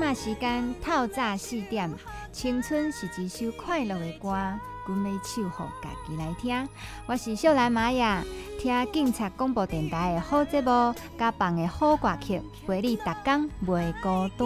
嘛时间透早4点，青春是一首快乐的歌，阮要唱予家己来听。我是秀兰玛雅，听警察广播电台的好节目，甲放的好歌曲，陪你逐天袂孤单。